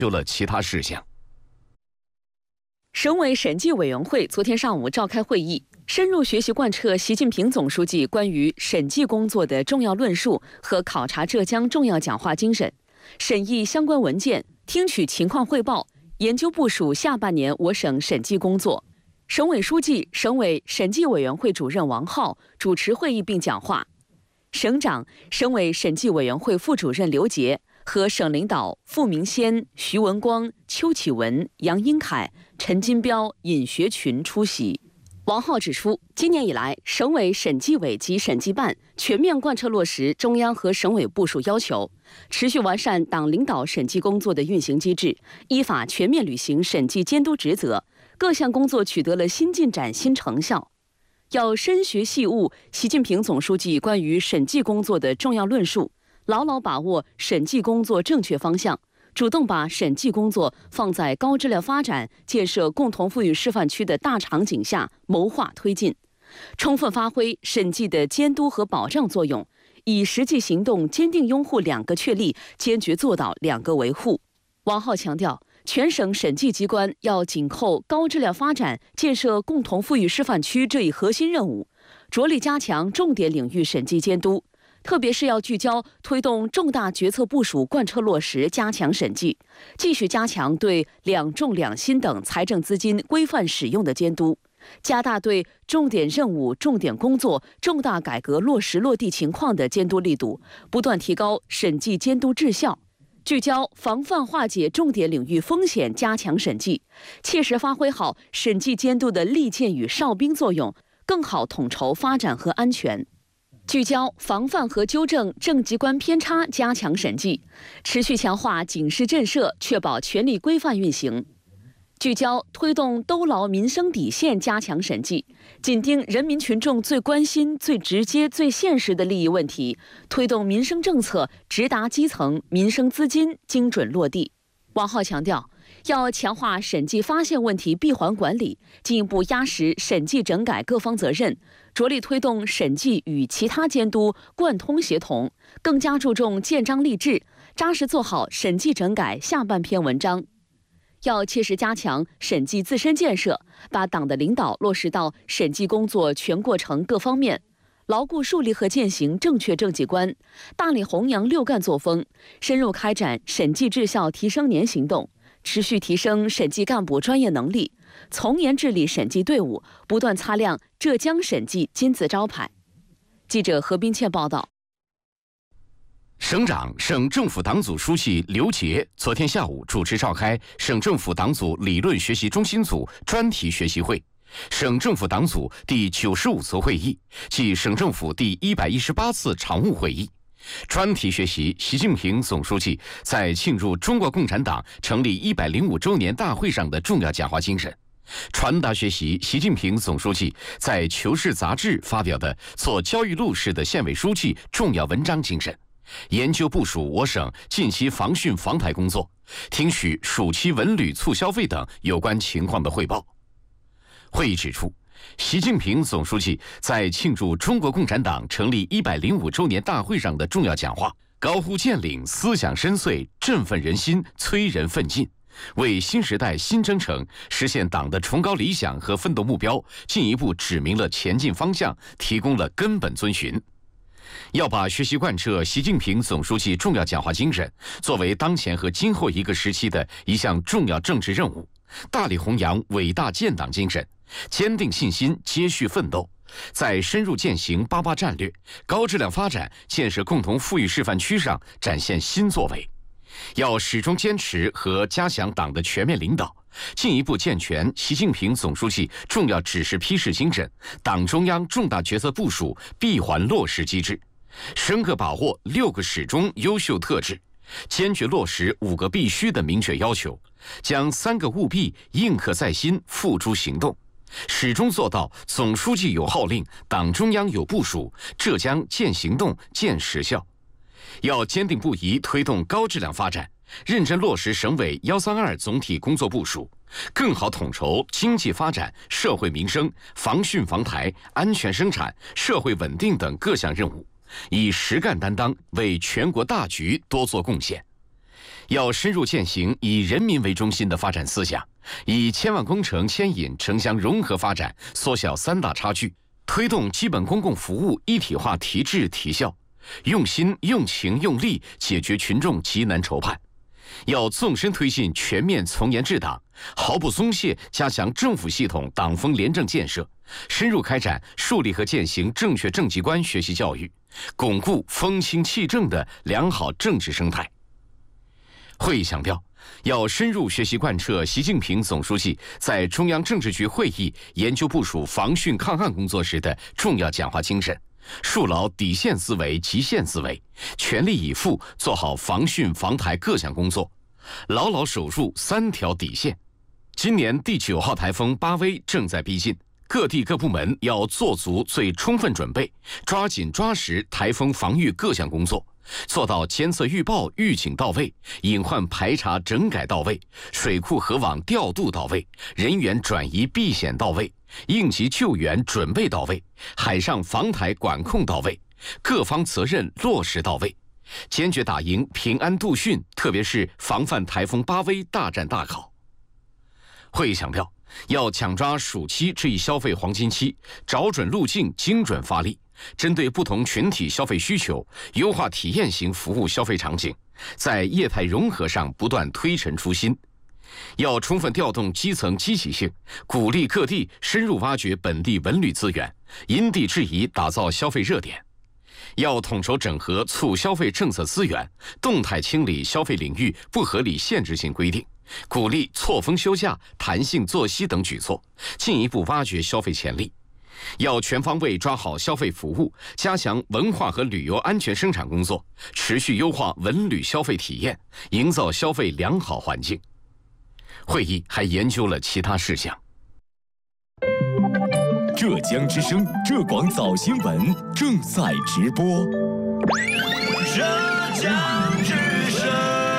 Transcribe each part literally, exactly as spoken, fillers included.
就了其他事项。 省委审计委员会昨天上午召开会议，深入学习贯彻习近平总书记关于审计工作的重要论述和考察浙江重要讲话精神，审议相关文件，听取情况汇报，研究部署下半年我省审计工作。省委书记、省委审计委员会主任王浩主持会议并讲话，省长、省委审计委员会副主任刘杰和省领导傅明先、徐文光、邱启文、杨英凯、陈金彪、尹学群出席。王浩指出，今年以来，省委审计委及审计办全面贯彻落实中央和省委部署要求，持续完善党领导审计工作的运行机制，依法全面履行审计监督职责，各项工作取得了新进展、新成效。要深学细悟习近平总书记关于审计工作的重要论述，牢牢把握审计工作正确方向，主动把审计工作放在高质量发展、建设共同富裕示范区的大场景下谋划推进，充分发挥审计的监督和保障作用，以实际行动坚定拥护两个确立，坚决做到两个维护。王浩强调，全省审计机关要紧扣高质量发展、建设共同富裕示范区这一核心任务，着力加强重点领域审计监督，特别是要聚焦推动重大决策部署贯彻落实，加强审计，继续加强对两重两新等财政资金规范使用的监督，加大对重点任务、重点工作、重大改革落实落地情况的监督力度，不断提高审计监督质效。聚焦防范化解重点领域风险，加强审计，切实发挥好审计监督的利剑与哨兵作用，更好统筹发展和安全。聚焦防范和纠正政绩观偏差，加强审计，持续强化警示震慑，确保权力规范运行。聚焦推动兜牢民生底线，加强审计，紧盯人民群众最关心、最直接、最现实的利益问题，推动民生政策直达基层，民生资金精准落地。王浩强调，要强化审计发现问题闭环管理，进一步压实审计整改各方责任，着力推动审计与其他监督贯通协同，更加注重建章立制，扎实做好审计整改下半篇文章。要切实加强审计自身建设，把党的领导落实到审计工作全过程各方面，牢固树立和践行正确政绩观，大力弘扬六干作风，深入开展审计质效提升年行动，持续提升审计干部专业能力，从严治理审计队伍，不断擦亮浙江审计金字招牌。记者何斌倩报道。 省长、省政府党组书记刘杰昨天下午主持召开省政府党组理论学习中心组专题学习会，省政府党组第九十五次会议暨省政府第一百一十八次常务会议，专题学习习近平总书记在庆祝中国共产党成立一百零五周年大会上的重要讲话精神，传达学习习近平总书记在《求是》杂志发表的做焦裕禄式的县委书记重要文章精神，研究部署我省近期防汛防台工作，听取暑期文旅促消费等有关情况的汇报。会议指出，习近平总书记在庆祝中国共产党成立一百零五周年大会上的重要讲话，高呼建领思想深邃，振奋人心，催人奋进，为新时代新征程实现党的崇高理想和奋斗目标进一步指明了前进方向，提供了根本遵循。要把学习贯彻习近平总书记重要讲话精神作为当前和今后一个时期的一项重要政治任务，大力弘扬伟大建党精神，坚定信心，接续奋斗，在深入践行八八战略、高质量发展、建设共同富裕示范区上展现新作为。要始终坚持和加强党的全面领导，进一步健全习近平总书记重要指示批示精神、党中央重大决策部署闭环落实机制，深刻把握六个始终优秀特质，坚决落实五个必须的明确要求，将三个务必印刻在心，付诸行动，始终做到总书记有号令，党中央有部署，浙江见行动见实效。要坚定不移推动高质量发展，认真落实省委幺三二总体工作部署，更好统筹经济发展、社会民生、防汛防台、安全生产、社会稳定等各项任务，以实干担当为全国大局多做贡献。 要深入践行以人民为中心的发展思想，以千万工程牵引城乡融合发展，缩小三大差距，推动基本公共服务一体化提质提效，用心用情用力解决群众急难愁盼。要纵深推进全面从严治党，毫不松懈加强政府系统党风廉政建设，深入开展树立和践行正确政绩观学习教育，巩固风清气正的良好政治生态。会议强调，要深入学习贯彻习近平总书记在中央政治局会议研究部署防汛抗旱工作时的重要讲话精神，树牢底线思维、极限思维，全力以赴做好防汛防台各项工作，牢牢守住三条底线。今年第九号台风巴威正在逼近，各地各部门要做足最充分准备，抓紧抓实台风防御各项工作，做到监测预报预警到位，隐患排查整改到位，水库河网调度到位，人员转移避险到位，应急救援准备到位，海上防台管控到位，各方责任落实到位，坚决打赢平安度汛，特别是防范台风巴威大战大考。会议强调，要抢抓暑期这一消费黄金期，找准路径，精准发力，针对不同群体消费需求，优化体验型服务消费场景，在业态融合上不断推陈出新。要充分调动基层积极性，鼓励各地深入挖掘本地文旅资源，因地制宜打造消费热点。要统筹整合促消费政策资源，动态清理消费领域不合理限制性规定，鼓励错峰休假、弹性作息等举措，进一步挖掘消费潜力。要全方位抓好消费服务，加强文化和旅游安全生产工作，持续优化文旅消费体验，营造消费良好环境。会议还研究了其他事项。 浙江之声浙广早新闻正在直播。 浙江之声。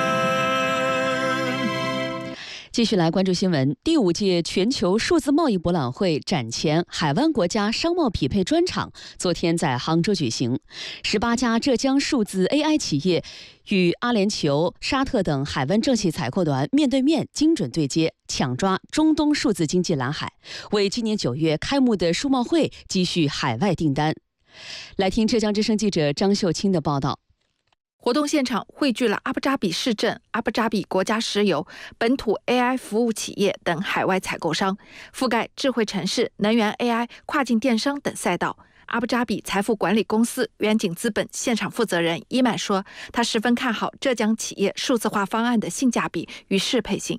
继续来关注新闻。第五届全球数字贸易博览会展前海湾国家商贸匹配专场昨天在杭州举行，十八家浙江数字 A I 企业与阿联酋、沙特等海湾政企采购团面对面精准对接，抢抓中东数字经济蓝海，为今年九月开幕的数贸会积蓄海外订单。来听浙江之声记者张秀清的报道。 活动现场汇聚了阿布扎比市政、阿布扎比国家石油、本土 A I 服务企业等海外采购商，覆盖智慧城市、能源 A I、跨境电商等赛道。阿布扎比财富管理公司远景资本现场负责人伊曼说，他十分看好浙江企业数字化方案的性价比与适配性。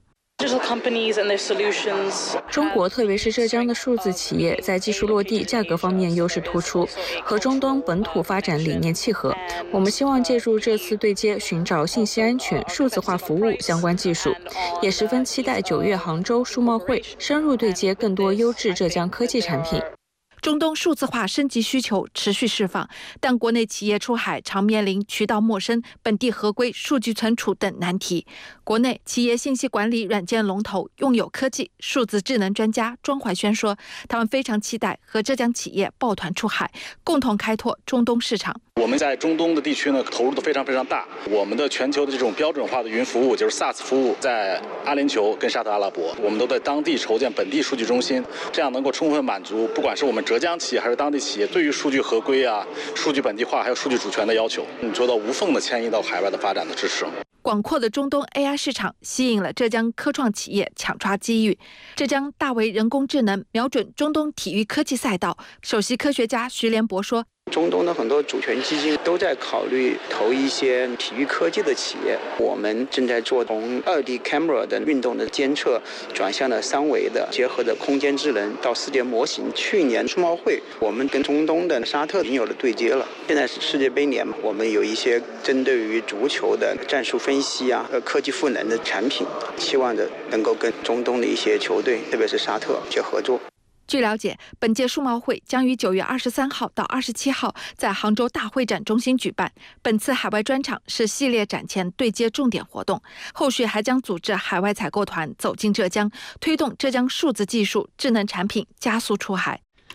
中国特别是浙江的数字企业在技术落地、价格方面优势突出，和中东本土发展理念契合。我们希望借助这次对接，寻找信息安全、数字化服务相关技术，也十分期待九月杭州数贸会深入对接更多优质浙江科技产品。 中东数字化升级需求持续释放，但国内企业出海常面临渠道陌生、本地合规、数据存储等难题。国内企业信息管理软件龙头用友科技数字智能专家庄怀轩说，他们非常期待和浙江企业抱团出海，共同开拓中东市场。 我们在中东的地区呢，投入的非常非常大。我们的全球的这种标准化的云服务，就是 SaaS 服务，在阿联酋跟沙特阿拉伯，我们都在当地筹建本地数据中心，这样能够充分满足不管是我们浙江企业还是当地企业对于数据合规啊、数据本地化还有数据主权的要求，做到无缝的迁移到海外的发展的支持。 广阔的中东 A I 市场吸引了浙江科创企业抢抓机遇。浙江大为人工智能瞄准中东体育科技赛道，首席科学家徐连博说， 中东的很多主权基金都在考虑投一些体育科技的企业，我们正在做从 二 D camera 的运动的监测转向了三维的，结合的空间智能到世界模型。去年数贸会我们跟中东的沙特已经有了对接了，现在是世界杯年嘛，我们有一些针对于足球的战术分析啊和科技赋能的产品，期望着能够跟中东的一些球队，特别是沙特去合作。 据了解，本届数贸会将于九月二十三号到二十七号在杭州大会展中心举办。本次海外专场是系列展前对接重点活动，后续还将组织海外采购团走进浙江，推动浙江数字技术、智能产品加速出海。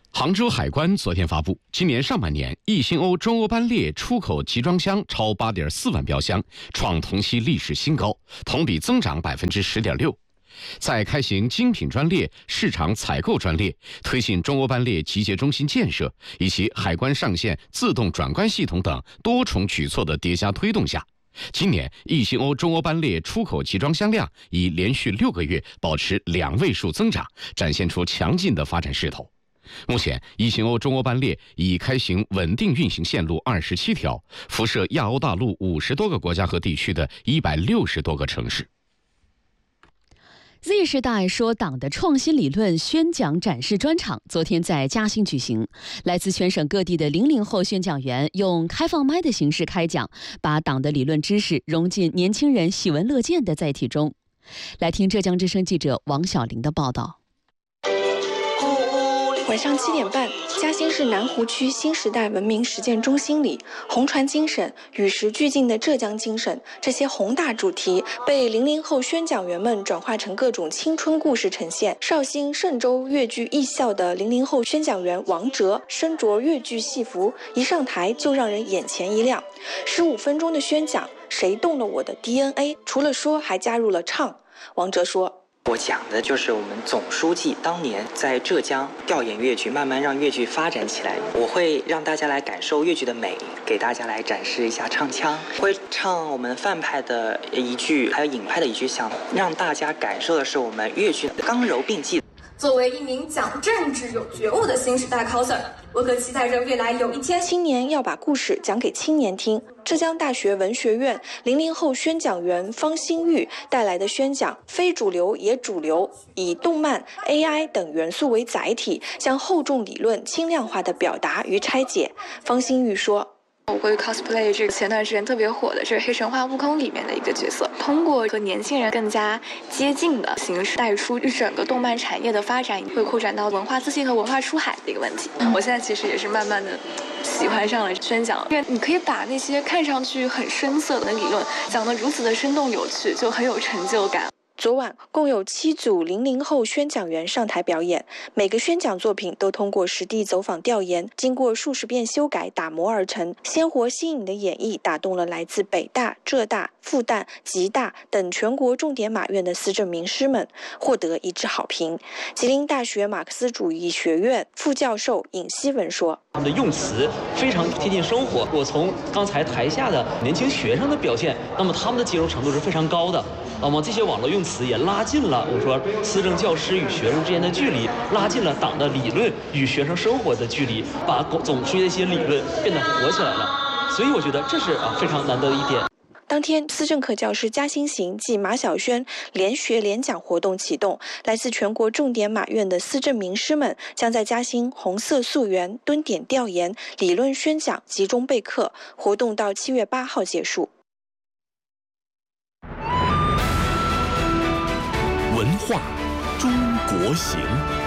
杭州海关昨天发布，今年上半年易新欧中欧班列出口集装箱超 八点四万标箱，创同期历史新高，同比增长 百分之十点六。在开行精品专列、市场采购专列，推进中欧班列集结中心建设以及海关上线自动转关系统等多重举措的叠加推动下，今年易新欧中欧班列出口集装箱量已连续六个月保持两位数增长，展现出强劲的发展势头。目前，易新欧中欧班列已开行稳定运行线路二十七条，辐射亚欧大陆五十多个国家和地区的一百六十多个城市。 Z 时代说党的创新理论宣讲展示专场昨天在嘉兴举行，来自全省各地的零零后宣讲员用开放麦的形式开讲，把党的理论知识融进年轻人喜闻乐见的载体中。来听浙江之声记者王晓玲的报道。 晚上七点半，嘉兴市南湖区新时代文明实践中心里，红船精神、与时俱进的浙江精神，这些宏大主题被零零后宣讲员们转化成各种青春故事呈现。绍兴嵊州粤剧艺校的零零后宣讲员王哲身着粤剧戏服，一上台就让人眼前一亮。十五分钟的宣讲，谁动了我的 D N A？ 除了说，还加入了唱。王哲说。 我讲的就是我们总书记当年在浙江调研粤剧，慢慢让粤剧发展起来。我会让大家来感受粤剧的美，给大家来展示一下唱腔，会唱我们范派的一句，还有尹派的一句，想让大家感受的是我们粤剧刚柔并济。 作为一名讲政治有觉悟的新时代 coser， 我可期待着未来有一天， 青年要把故事讲给青年听。浙江大学文学院零零后宣讲员方新玉带来的宣讲，非主流也主流，以动漫、A I 等元素为载体，将厚重理论轻量化的表达与拆解。方新玉说。 我会 cosplay 这个前段时间特别火的这个黑神话悟空里面的一个角色，通过和年轻人更加接近的形式带出整个动漫产业的发展，会扩展到文化自信和文化出海的一个问题。我现在其实也是慢慢的喜欢上了宣讲，因为你可以把那些看上去很生涩的理论讲得如此的生动有趣，就很有成就感。 昨晚共有七组零零后宣讲员上台表演，每个宣讲作品都通过实地走访调研，经过数十遍修改打磨而成。鲜活新颖的演绎打动了来自北大、浙大、复旦、吉大等全国重点马院的思政名师们，获得一致好评。吉林大学马克思主义学院副教授尹希文说：“ 他们的用词非常贴近生活。我从刚才台下的年轻学生的表现，那么他们的接受程度是非常高的。那么这些网络用词也拉近了我说思政教师与学生之间的距离，拉近了党的理论与学生生活的距离，把总书记的一些理论变得活起来了。所以我觉得这是啊非常难得的一点。” 当天，思政课教师嘉兴行暨马晓轩联学联讲活动启动，来自全国重点马院的思政名师们将在嘉兴红色溯源、蹲点调研、理论宣讲集中备课，活动到七月八号结束。 文化中国行。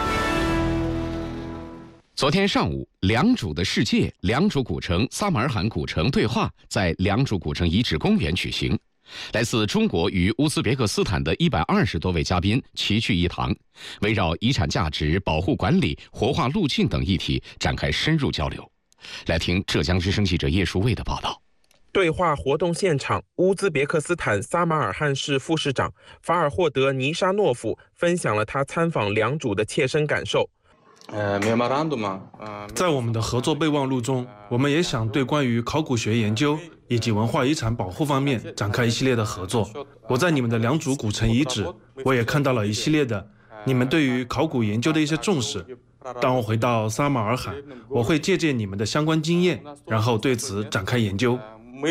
昨天上午，良渚的世界良渚古城撒马尔罕古城对话在良渚古城遗址公园举行，来自中国与乌兹别克斯坦的一百二十多位嘉宾齐聚一堂，围绕遗产价值、保护管理、活化路径等议题展开深入交流。来听浙江之声记者叶淑卫的报道。 对话活动现场，乌兹别克斯坦撒马尔罕市副市长法尔霍德尼沙诺夫分享了他参访良渚的切身感受。 在我们的合作备忘录中，我们也想对关于考古学研究以及文化遗产保护方面展开一系列的合作。我在你们的良渚古城遗址，我也看到了一系列的你们对于考古研究的一些重视。当我回到撒马尔罕，我会借鉴你们的相关经验，然后对此展开研究。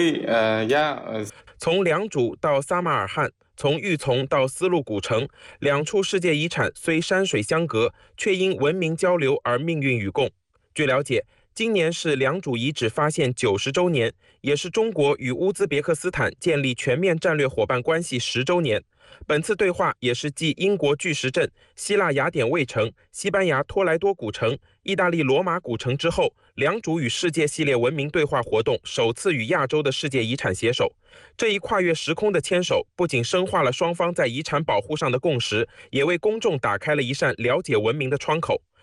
从良渚到撒马尔罕，从玉琮到丝路古城，两处世界遗产虽山水相隔，却因文明交流而命运与共。据了解，今年是良渚遗址发现九十周年，也是中国与乌兹别克斯坦建立全面战略伙伴关系十周年。本次对话也是继英国巨石阵、希腊雅典卫城、西班牙托莱多古城、意大利罗马古城之后，良渚与世界系列文明对话活动首次与亚洲的世界遗产携手。这一跨越时空的牵手，不仅深化了双方在遗产保护上的共识，也为公众打开了一扇了解文明的窗口。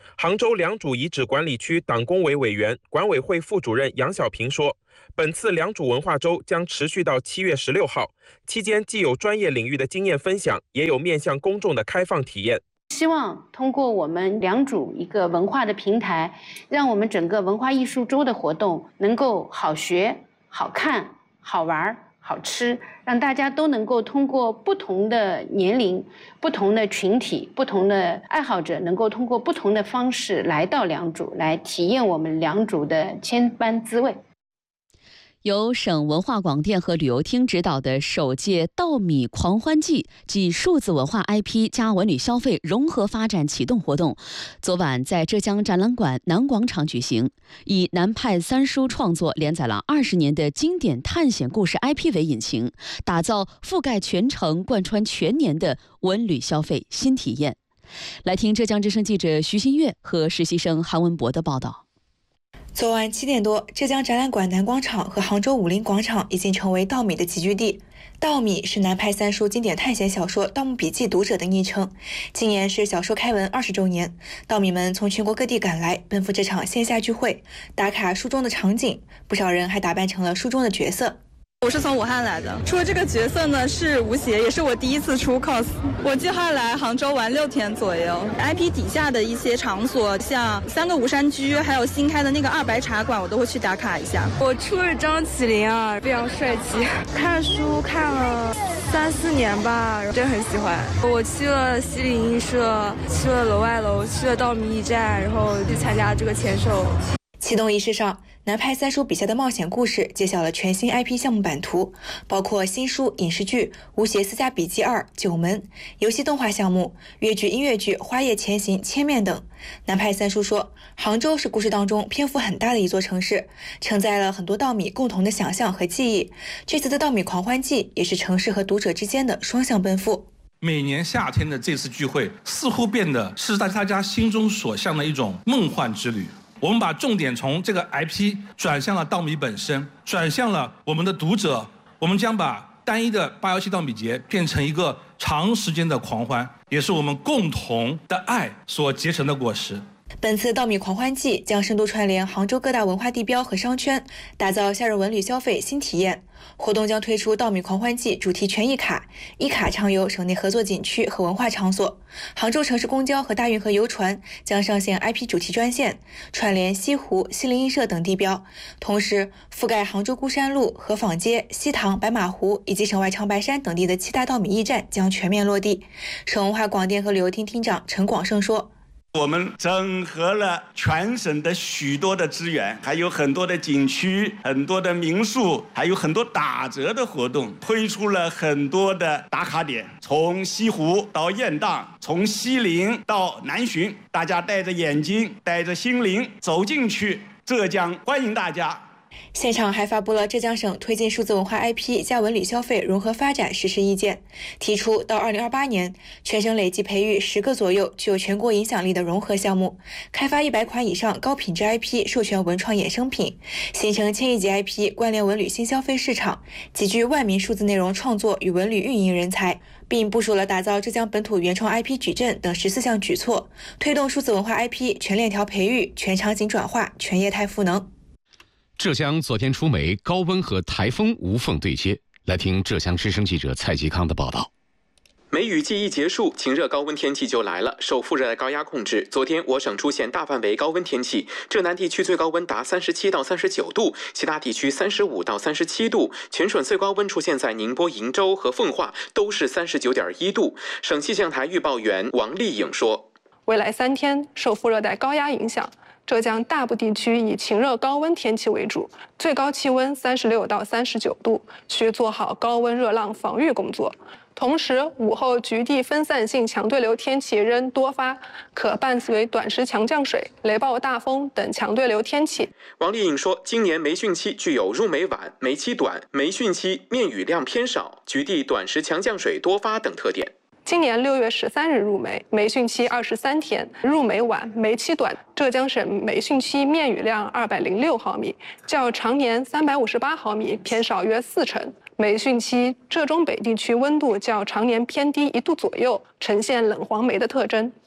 杭州良渚遗址管理区党工委委员、管委会副主任杨小平说，本次良渚文化周将持续到七月十六号，期间既有专业领域的经验分享，也有面向公众的开放体验。 希望通过我们良渚一个文化的平台，让我们整个文化艺术周的活动能够好学、好看、好玩、好吃，让大家都能够通过不同的年龄、不同的群体、不同的爱好者，能够通过不同的方式来到良渚，来体验我们良渚的千般滋味。 由省文化广电和旅游厅指导的首届稻米狂欢季暨数字文化 I P 加文旅消费融合发展启动活动，昨晚在浙江展览馆南广场举行，以南派三叔创作连载了二十年的经典探险故事 I P 为引擎，打造覆盖全城、贯穿全年的文旅消费新体验。来听浙江之声记者徐新月和实习生韩文博的报道。 昨晚七点多，浙江展览馆南广场和杭州武林广场已经成为稻米的集聚地。稻米是南派三叔经典探险小说《盗墓笔记》读者的昵称。今年是小说开文二十周年，稻米们从全国各地赶来，奔赴这场线下聚会，打卡书中的场景，不少人还打扮成了书中的角色。 我是从武汉来的，出的这个角色呢是吴邪，也是我第一次出 cos。我计划来杭州玩六天左右 ，I P 底下的一些场所，像三个吴山居，还有新开的那个二白茶馆，我都会去打卡一下。 我出了张起灵啊，非常帅气。看书看了三四年吧，真的很喜欢。我去了西泠印社，去了楼外楼，去了稻米驿站，然后去参加这个签售。 启动仪式上，南派三叔笔下的冒险故事揭晓了全新 I P 项目版图，包括新书、影视剧《吴邪私家笔记二》、九门、游戏动画项目、粤剧、音乐剧《花叶前行》、千面等。南派三叔说，杭州是故事当中篇幅很大的一座城市，承载了很多稻米共同的想象和记忆。这次的稻米狂欢季也是城市和读者之间的双向奔赴。 每年夏天的这次聚会，似乎变得是大家心中所向的一种梦幻之旅。我们把重点从这个 I P 转向了稻米本身，转向了我们的读者。我们将把单一的八幺七稻米节变成一个长时间的狂欢，也是我们共同的爱所结成的果实。 本次稻米狂欢季将深度串联杭州各大文化地标和商圈，打造夏日文旅消费新体验。活动将推出稻米狂欢季主题全一卡，一卡畅游省内合作景区和文化场所。杭州城市公交和大运河游船将上线 I P 主题专线，串联西湖、西泠印社等地标，同时覆盖杭州孤山路、河坊街、西塘、白马湖以及省外长白山等地的七大稻米驿站将全面落地。省文化广电和旅游厅厅长陈广胜说， 我们整合了全省的许多的资源，还有很多的景区、很多的民宿，还有很多打折的活动，推出了很多的打卡点，从西湖到雁荡，从西泠到南浔，大家带着眼睛，带着心灵走进去，浙江欢迎大家。 现场还发布了浙江省推进数字文化 I P 加文旅消费融合发展实施意见，提出到二零二八年，全省累计培育十个左右具有全国影响力的融合项目，开发一百款以上高品质 I P 授权文创衍生品，形成千亿级 I P 关联文旅新消费市场，集聚万名数字内容创作与文旅运营人才，并部署了打造浙江本土原创 I P 矩阵等十四项举措，推动数字文化 I P 全链条培育、全场景转化、全业态赋能。 浙江昨天出梅，高温和台风无缝对接。来听浙江之声记者蔡吉康的报道。 梅雨季一结束，晴热高温天气就来了。受副热带高压控制，昨天我省出现大范围高温天气，浙南地区最高温达三十七到三十九度，其他地区三十五到三十七度。全省最高温出现在宁波、鄞州和奉化，都是三十九点一度。省气象台预报员王丽颖说：“ 未来三天受副热带高压影响，浙江大部地区以晴热高温天气为主，最高气温三十六到三十九度，需做好高温热浪防御工作。同时，午后局地分散性强对流天气仍多发，可伴随短时强降水、雷暴大风等强对流天气。” 王丽颖说，今年梅汛期具有入梅晚、梅期短、梅汛期面雨量偏少、局地短时强降水多发等特点。 今年六月十三日入梅，梅汛期二十三天，入梅晚，梅期短。浙江省梅汛期面雨量二百零六毫米，较常年三百五十八毫米偏少约四成。梅汛期浙中北地区温度较常年偏低一度左右，呈现冷黄梅的特征。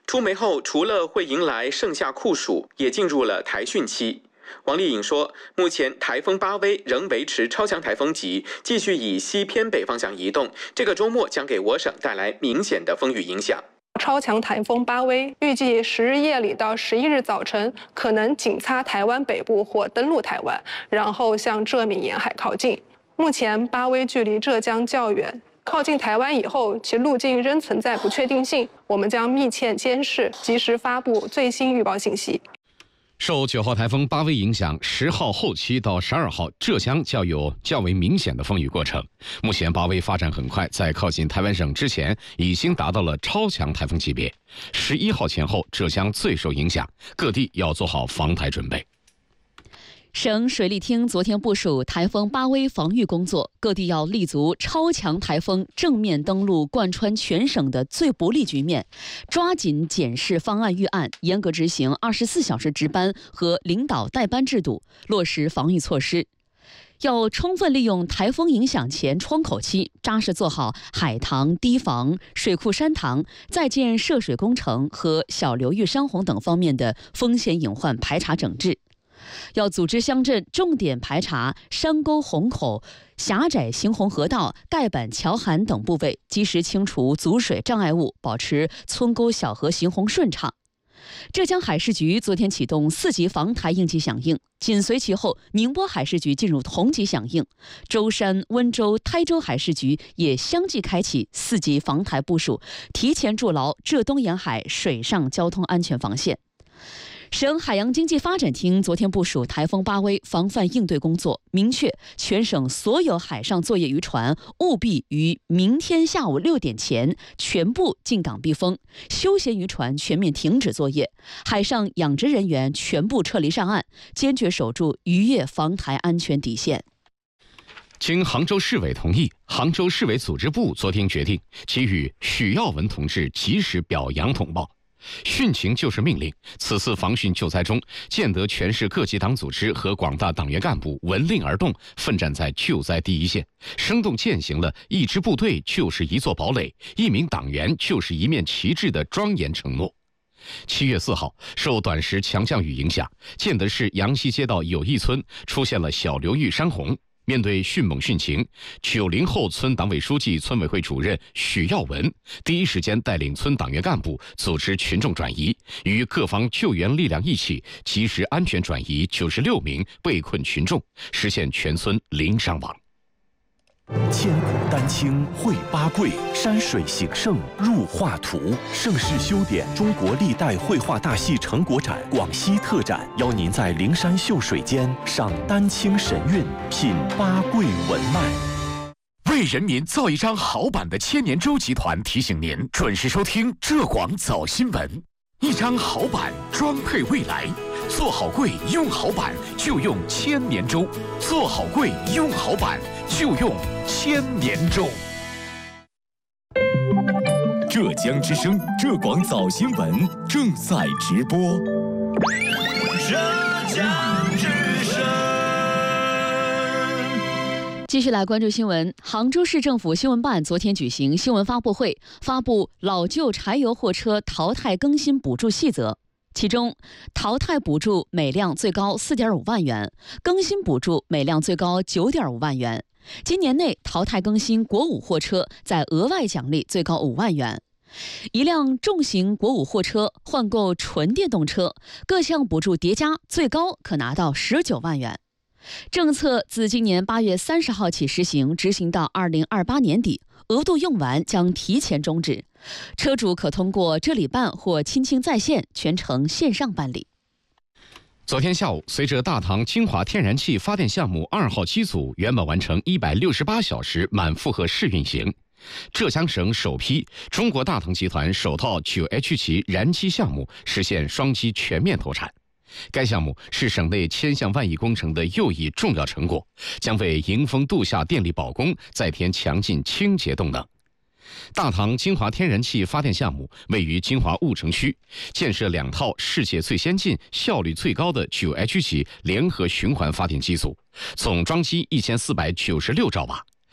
出梅后，除了会迎来盛夏酷暑，也进入了台汛期。王丽颖说，目前台风巴威仍维持超强台风级，继续以西偏北方向移动，这个周末将给我省带来明显的风雨影响。 超强台风巴威预计十日夜里到十一日早晨可能仅擦台湾北部或登陆台湾，然后向浙闽沿海靠近。目前巴威距离浙江较远，靠近台湾以后，其路径仍存在不确定性，我们将密切监视，及时发布最新预报信息。 受九号台风巴威影响，十号后期到十二号，浙江较有较为明显的风雨过程。目前巴威发展很快，在靠近台湾省之前，已经达到了超强台风级别。十一号前后，浙江最受影响，各地要做好防台准备。 省水利厅昨天部署台风巴威防御工作，各地要立足超强台风正面登陆贯穿全省的最不利局面，抓紧检视方案预案，严格执行二十四小时值班和领导代班制度，落实防御措施。要充分利用台风影响前窗口期，扎实做好海塘、堤防、水库山塘、在建涉水工程和小流域山洪等方面的风险隐患排查整治。要组织乡镇重点排查山沟洪口、狭窄行洪河道、盖板桥涵等部位，及时清除阻水障碍物，保持村沟小河行洪顺畅。浙江海事局昨天启动四级防台应急响应，紧随其后，宁波海事局进入同级响应，舟山、温州、台州海事局也相继开启四级防台部署，提前筑牢浙东沿海水上交通安全防线。省海洋经济发展厅昨天部署台风巴威防范应对工作，明确全省所有海上作业渔船务必于明天下午六点前全部进港避风，休闲渔船全面停止作业，海上养殖人员全部撤离上岸，坚决守住渔业防台安全底线。 经杭州市委同意，杭州市委组织部昨天决定给予许耀文同志及时表扬通报。汛情就是命令。此次防汛救灾中，见得全市各级党组织和广大党员干部闻令而动，奋战在救灾第一线，生动践行了一支部队就是一座堡垒，一名党员就是一面旗帜的庄严承诺。七月四号，受短时强降雨影响，建德市杨溪街道友谊村出现了小流域山洪。面对迅猛汛情，九零后村党委书记、村委会主任许耀文第一时间带领村党员干部组织群众转移，与各方救援力量一起，及时安全转移九十六名被困群众，实现全村零伤亡。 千古丹青绘八桂，山水形胜入画图。盛世修典中国历代绘画大戏成果展广西特展，邀您在灵山秀水间赏丹青神韵，品八桂文脉。 为人民造一张好版的千年舟集团提醒您准时收听浙广早新闻。一张好版装配未来，做好柜用好版就用千年舟，做好柜用好版就用千年舟。 浙江之声浙广早新闻正在直播。 浙江之声。 继续来关注新闻。杭州市政府新闻办昨天举行新闻发布会，发布老旧柴油货车淘汰更新补助细则。其中，淘汰补助每辆最高 四点五万元，更新补助每辆最高 九点五万元。今年内淘汰更新国五货车，再额外奖励最高五万元。一辆重型国五货车换购纯电动车，各项补助叠加，最高可拿到十九万元。政策自今年八月三十号起实行，执行到二零二八年底，额度用完将提前终止。车主可通过这里办或亲情在线，全程线上办理。 昨天下午，随着大唐金华天然气发电项目二号机组圆满完成一百六十八小时满负荷试运行，浙江省首批中国大唐集团首套 九 H 级燃机项目实现双机全面投产。该项目是省内千项万亿工程的又一重要成果，将为迎峰度夏电力保供再添强劲清洁动能。大唐金华天然气发电项目位于金华婺城区，建设两套世界最先进、效率最高的 九 H 级联合循环发电机组，总装机一千四百九十六兆瓦。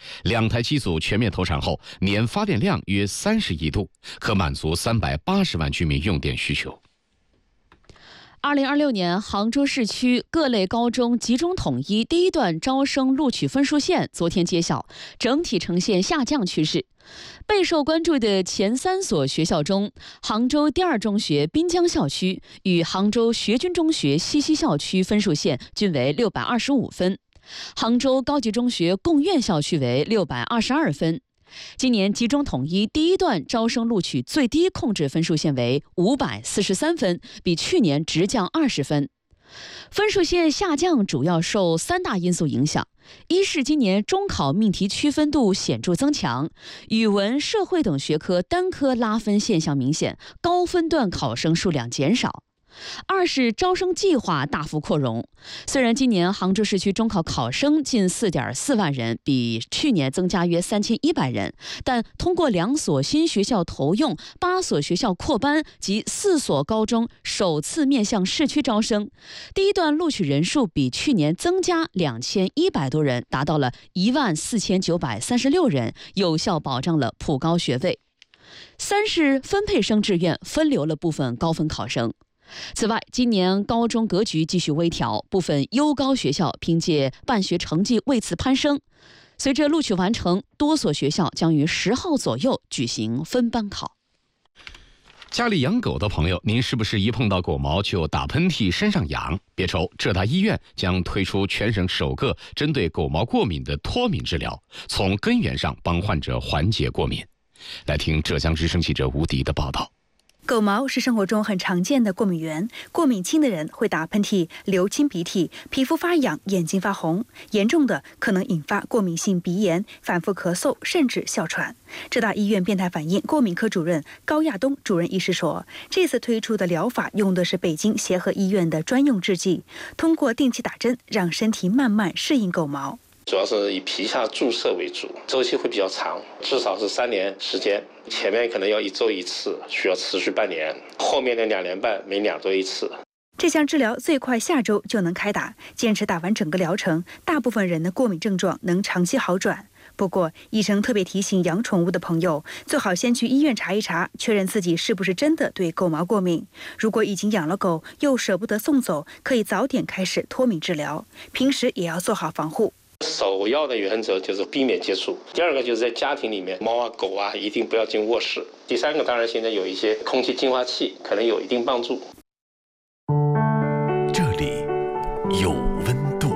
两台机组全面投产后，年发电量约三十亿度，可满足三百八十万居民用电需求。 二零二六年杭州市区各类高中集中统一第一段招生录取分数线昨天揭晓，整体呈现下降趋势。备受关注的前三所学校中，杭州第二中学滨江校区与杭州学军中学西溪校区分数线均为六百二十五分，杭州高级中学贡院校区为六百二十二分。今年集中统一第一段招生录取最低控制分数线为五百四十三分，比去年直降二十分。分数线下降主要受三大因素影响：一是今年中考命题区分度显著增强，语文、社会等学科单科拉分现象明显，高分段考生数量减少；二是招生计划大幅扩容。虽然今年杭州市区中考考生近 四点四万人，比去年增加约三千一百人，但通过两所新学校投用、八所学校扩班及四所高中首次面向市区招生，第一段录取人数比去年增加两千一百多人，达到了一万四千九百三十六人，有效保障了普高学位。三是分配生志愿分流了部分高分考生。此外，今年高中格局继续微调，部分优高学校凭借办学成绩位次攀升。随着录取完成，多所学校将于十号左右举行分班考。 家里养狗的朋友，您是不是一碰到狗毛就打喷嚏、身上痒？别愁，浙大医院将推出全省首个针对狗毛过敏的脱敏治疗，从根源上帮患者缓解过敏。来听浙江之声记者吴迪的报道。 狗毛是生活中很常见的过敏源，过敏轻的人会打喷嚏、流清鼻涕、皮肤发痒、眼睛发红，严重的可能引发过敏性鼻炎、反复咳嗽，甚至哮喘。浙大医院变态反应过敏科主任高亚东主任医师说，这次推出的疗法用的是北京协和医院的专用制剂，通过定期打针，让身体慢慢适应狗毛。 主要是以皮下注射为主，周期会比较长，至少是三年时间。前面可能要一周一次，需要持续半年；后面的两年半，每两周一次。 这项治疗最快下周就能开打，坚持打完整个疗程，大部分人的过敏症状能长期好转。不过，医生特别提醒养宠物的朋友，最好先去医院查一查，确认自己是不是真的对狗毛过敏。如果已经养了狗，又舍不得送走，可以早点开始脱敏治疗。平时也要做好防护。 首要的原则就是避免接触，第二个就是在家庭里面，猫啊狗啊一定不要进卧室。第三个当然现在有一些空气净化器，可能有一定帮助。 这里有温度。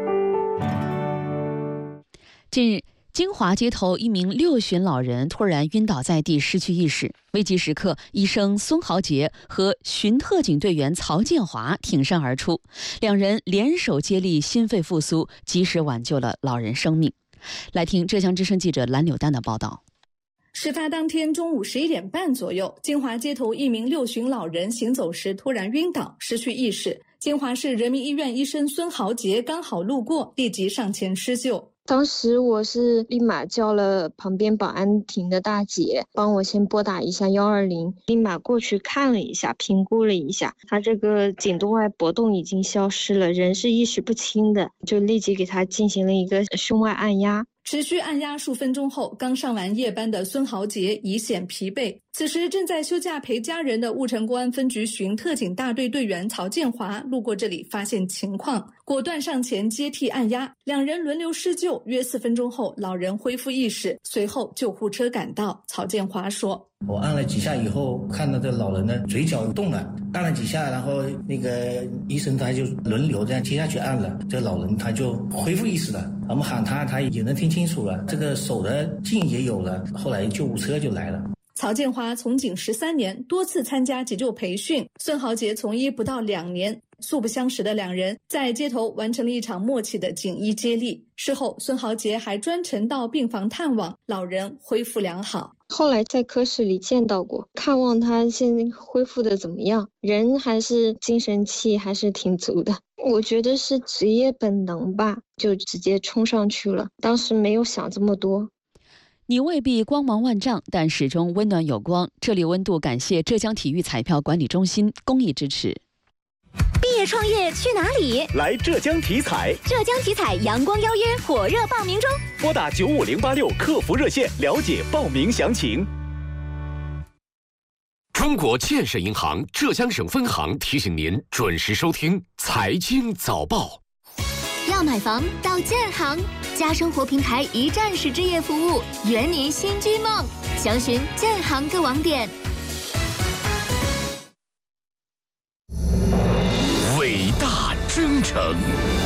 近日，金华街头一名六旬老人突然晕倒在地，失去意识。危急时刻，医生孙豪杰和巡特警队员曹建华挺身而出，两人联手接力心肺复苏，及时挽救了老人生命。来听浙江之声记者蓝柳丹的报道。 事发当天中午十一点半左右，金华街头一名六旬老人行走时突然晕倒，失去意识。金华市人民医院医生孙豪杰刚好路过，立即上前施救。 当时我是立马叫了旁边保安亭的大姐，帮我先拨打一下一二零，立马过去看了一下，评估了一下，他这个颈动脉搏动已经消失了，人是意识不清的，就立即给他进行了一个胸外按压。 持续按压数分钟后，刚上完夜班的孙豪杰已显疲惫。此时正在休假陪家人的婺城公安分局巡特警大队队员曹建华路过这里，发现情况，果断上前接替按压，两人轮流施救。约四分钟后，老人恢复意识，随后救护车赶到。曹建华说：“ 我按了几下以后，看到这老人的嘴角动了，按了几下，然后那个医生他就轮流这样接下去按了，这老人他就恢复意识了。我们喊他，他也能听清楚了，这个手的劲也有了。后来救护车就来了。” 曹建华从警十三年，多次参加急救培训。孙豪杰从医不到两年，素不相识的两人在街头完成了一场默契的锦衣接力。事后，孙豪杰还专程到病房探望，老人恢复良好。 后来在科室里见到过，看望他现在恢复的怎么样，人还是精神气还是挺足的。我觉得是职业本能吧，就直接冲上去了，当时没有想这么多。 你未必光芒万丈，但始终温暖有光。这里温度感谢浙江体育彩票管理中心公益支持。 毕业创业去哪里？ 来浙江体彩。 浙江体彩阳光邀约火热报名中， 拨打九五零八六客服热线了解报名详情。 中国建设银行浙江省分行提醒您准时收听财经早报。 要买房到建行，家生活平台一站式置业服务，圆您新居梦。详询建行各网点。 伟大征程，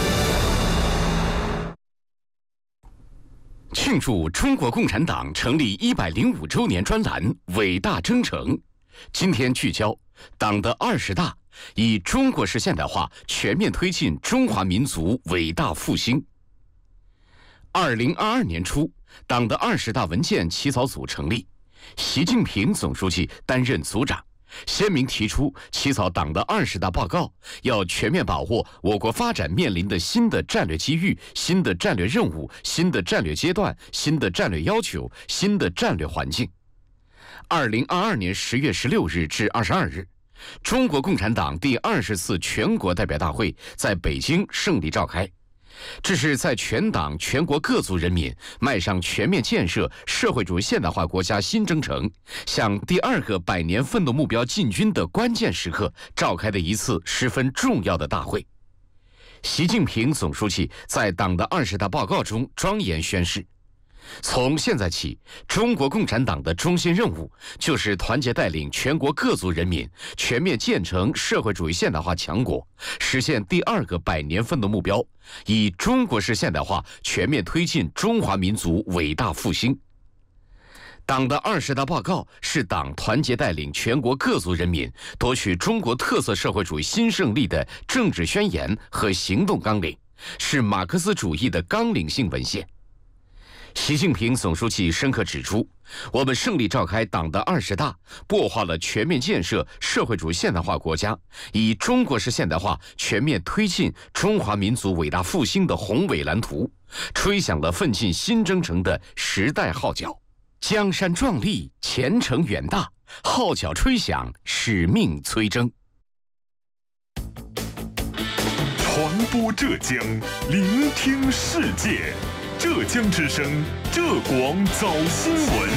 庆祝中国共产党成立一百零五周年专栏《伟大征程》。今天聚焦党的二十大，以中国式现代化全面推进中华民族伟大复兴。二零二二年初，党的二十大文件起草组成立，习近平总书记担任组长，鲜明提出起草党的二十大报告，要全面把握我国发展面临的新的战略机遇、新的战略任务、新的战略阶段、新的战略要求、新的战略环境。二零二二年十月十六日至二十二日，中国共产党第二十次全国代表大会在北京胜利召开。这是在全党全国各族人民迈上全面建设社会主义现代化国家新征程，向第二个百年奋斗目标进军的关键时刻召开的一次十分重要的大会。习近平总书记在党的二十大报告中庄严宣誓，从现在起，中国共产党的中心任务就是团结带领全国各族人民全面建成社会主义现代化强国，实现第二个百年奋斗目标，以中国式现代化全面推进中华民族伟大复兴。党的二十大报告是党团结带领全国各族人民夺取中国特色社会主义新胜利的政治宣言和行动纲领，是马克思主义的纲领性文献。习近平总书记深刻指出，我们胜利召开党的二十大，擘画了全面建设社会主义现代化国家，以中国式现代化全面推进中华民族伟大复兴的宏伟蓝图，吹响了奋进新征程的时代号角。江山壮丽，前程远大，号角吹响，使命催征。 传播浙江，聆听世界。浙江之声，浙广早新闻。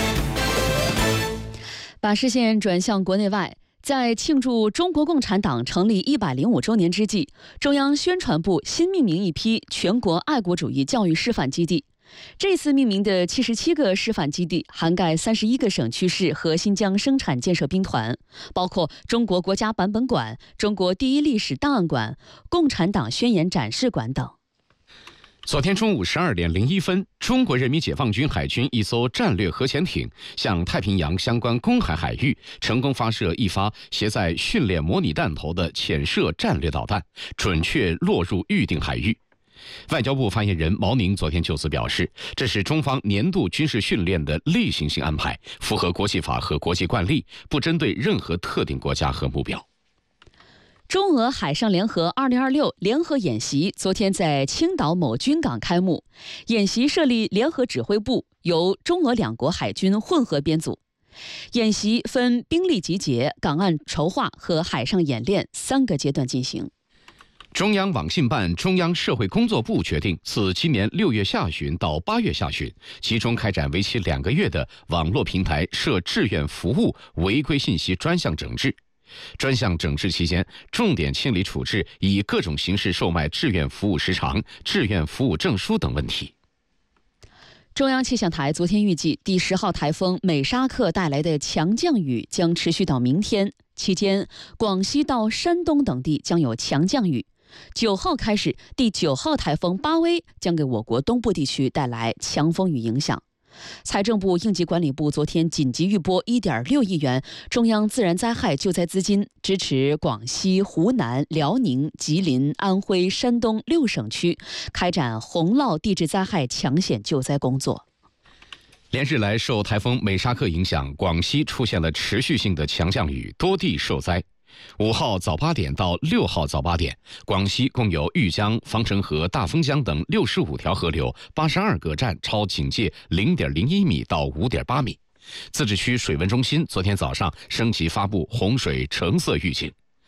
把视线转向国内外，在庆祝中国共产党成立一百零五周年之际，中央宣传部新命名一批全国爱国主义教育示范基地。这次命名的七十七个示范基地涵盖三十一个省区市和新疆生产建设兵团，包括中国国家版本馆、中国第一历史档案馆、共产党宣言展示馆等。 昨天中午十二点零一分，中国人民解放军海军一艘战略核潜艇向太平洋相关公海海域成功发射一发携载训练模拟弹头的潜射战略导弹，准确落入预定海域。外交部发言人毛宁昨天就此表示，这是中方年度军事训练的例行性安排，符合国际法和国际惯例，不针对任何特定国家和目标。 中俄海上联合二零二六联合演习昨天在青岛某军港开幕，演习设立联合指挥部，由中俄两国海军混合编组。演习分兵力集结、港岸筹划和海上演练三个阶段进行。 中央网信办、中央社会工作部决定，自今年六月下旬到八月下旬，集中开展为期两个月的网络平台涉志愿服务违规信息专项整治。专项整治期间，重点清理处置以各种形式售卖志愿服务时长、志愿服务证书等问题。 中央气象台昨天预计，第十号台风美沙克带来的强降雨将持续到明天，期间广西到山东等地将有强降雨。九号开始，第九号台风巴威将给我国东部地区带来强风雨影响。财政部应急管理部昨天紧急预拨 一点六亿元中央自然灾害救灾资金，支持广西、湖南、辽宁、吉林、安徽、山东六省区开展洪涝地质灾害抢险救灾工作。 连日来，受台风美沙克影响，广西出现了持续性的强降雨，多地受灾。五号早八点到六号早八点，广西共有玉江、防城河、大丰江等六十五条河流、八十二个站超警戒零点零一米到五点八米。自治区水文中心昨天早上升级发布洪水橙色预警。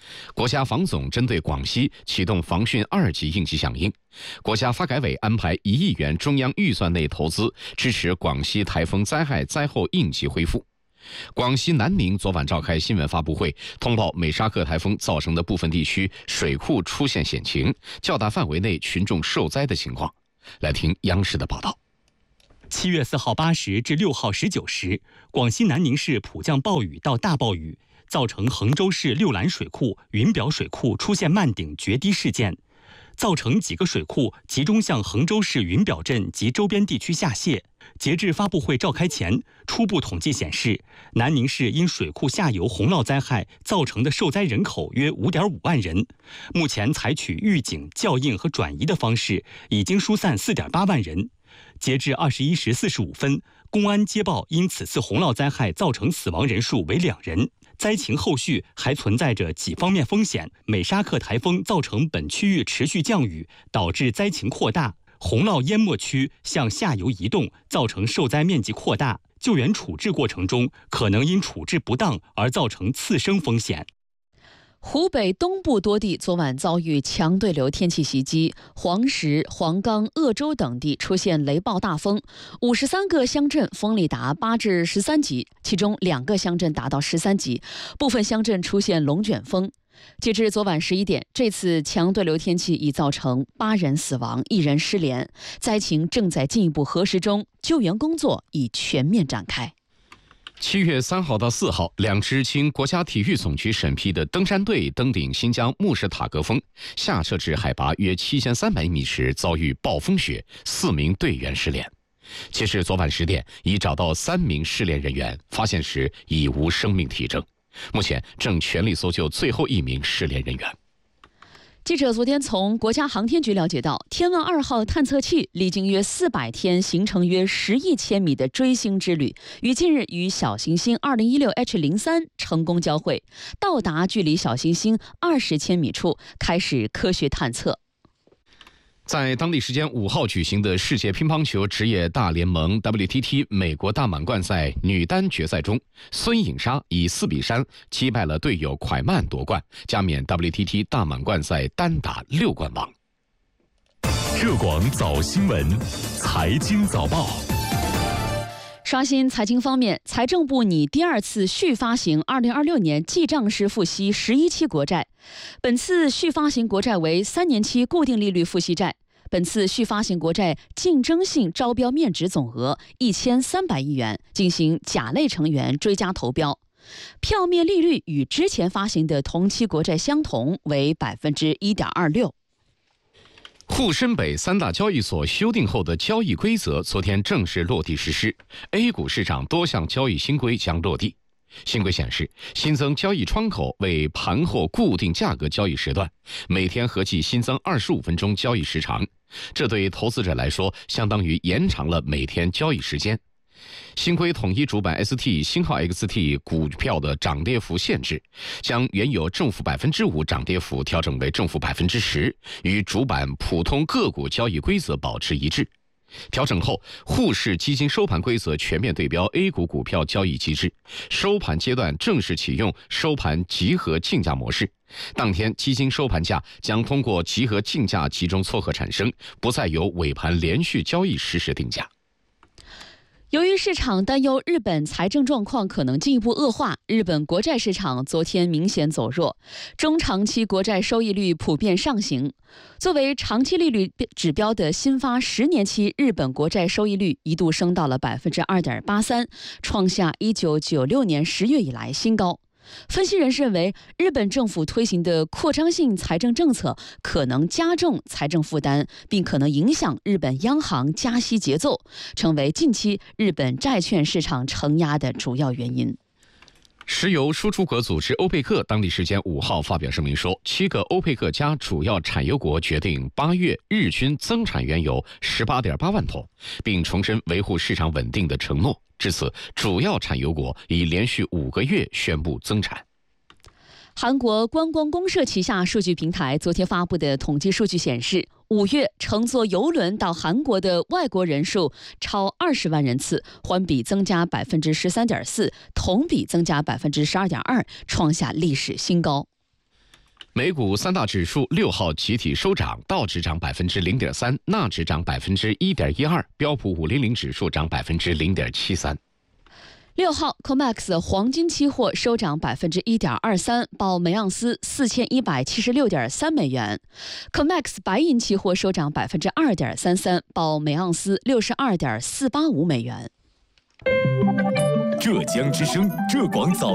国家防总针对广西启动防汛二级应急响应，国家发改委安排一亿元中央预算内投资，支持广西台风灾害灾后应急恢复。广西南宁昨晚召开新闻发布会，通报美沙克台风造成的部分地区水库出现险情，较大范围内群众受灾的情况。来听央视的报道。 七月四号八时至六号十九时，广西南宁市普降暴雨到大暴雨，造成衡州市六兰水库、云表水库出现漫顶决堤事件，造成几个水库集中向衡州市云表镇及周边地区下泄。截至发布会召开前，初步统计显示，南宁市因水库下游洪涝灾害造成的受灾人口约 五点五万人。目前采取预警、校应和转移的方式，已经疏散 四点八万人。截至二十一时四十五分，公安接报因此次洪涝灾害造成死亡人数为两人。灾情后续还存在着几方面风险：美沙克台风造成本区域持续降雨，导致灾情扩大；洪涝淹没区向下游移动，造成受灾面积扩大；救援处置过程中可能因处置不当而造成次生风险。 湖北东部多地昨晚遭遇强对流天气袭击，黄石、黄冈、鄂州等地出现雷暴大风，五十三个乡镇风力达八至十三级，其中两个乡镇达到十三级，部分乡镇出现龙卷风。截至昨晚十一点，这次强对流天气已造成八人死亡，一人失联，灾情正在进一步核实中，救援工作已全面展开。 七月三号到四号，两支经国家体育总局审批的登山队登顶新疆慕士塔格峰，下撤至海拔约七千三百米时遭遇暴风雪，四名队员失联。截至昨晚十点，已找到三名失联人员，发现时已无生命体征。目前正全力搜救最后一名失联人员。 记者昨天从国家航天局了解到，天问二号探测器历经约四百天，行程约十亿千米的追星之旅，于近日与小行星二零一六 H 零三成功交会，到达距离小行星二十千米处，开始科学探测。 在当地时间五号举行的世界乒乓球职业大联盟 W T T 美国大满贯赛女单决赛中，孙颖莎以四比三击败了队友蒯曼夺冠，加冕 W T T 大满贯赛单打六冠王。 浙广早新闻，财经早报。 刷新财经方面，财政部拟第二次续发行二零二六年记账式付息十一期国债，本次续发行国债为三年期固定利率付息债。本次续发行国债竞争性招标面值总额一千三百亿元，进行甲类成员追加投标，票面利率与之前发行的同期国债相同，为百分之一点二六。 沪深北三大交易所修订后的交易规则昨天正式落地实施 ，A 股市场多项交易新规将落地。新规显示，新增交易窗口为盘后固定价格交易时段，每天合计新增二十五分钟交易时长，这对投资者来说相当于延长了每天交易时间。新规统一主板 S T 星号 X T 股票的涨跌幅限制，将原有正负百分之五涨跌幅调整为正负百分之十，与主板普通个股交易规则保持一致。调整后，沪市基金收盘规则全面对标 A 股股票交易机制，收盘阶段正式启用收盘集合竞价模式。当天基金收盘价将通过集合竞价集中撮合产生，不再由尾盘连续交易实时定价。 由于市场担忧日本财政状况可能进一步恶化，日本国债市场昨天明显走弱，中长期国债收益率普遍上行。作为长期利率指标的新发十年期日本国债收益率一度升到了百分之二点八三，创下一九九六年十月以来新高。分析人士认为，日本政府推行的扩张性财政政策可能加重财政负担，并可能影响日本央行加息节奏，成为近期日本债券市场承压的主要原因。 石油输出国组织欧佩克当地时间五号发表声明说，七个欧佩克加主要产油国决定八月日均增产原油十八点八万桶，并重申维护市场稳定的承诺。至此，主要产油国已连续五个月宣布增产。 韩国观光公社旗下数据平台昨天发布的统计数据显示，五月乘坐邮轮到韩国的外国人数超二十万人次，环比增加百分之十三点四，同比增加百分之十二点二，创下历史新高。 美股三大指数六号集体收涨，道指涨百分之零点三，纳指涨百分之一点一二，标普五零零指数涨百分之零点七三。 六号 C O M E X 黄金期货收涨百分之一点二三，报每盎司四千一百七十六点三美元。C O M E X 白银期货收涨百分之二点三三，报每盎司六十二点四八五美元。 浙江之声，浙广早